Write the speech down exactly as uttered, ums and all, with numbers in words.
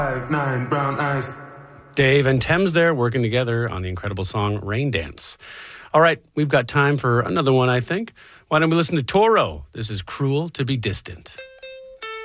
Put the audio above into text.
Five, nine, brown eyes. Dave and Thames there working together on the incredible song Rain Dance. All right, we've got time for another one, I think. Why don't we listen to Toro? This is Cruel to Be Distant.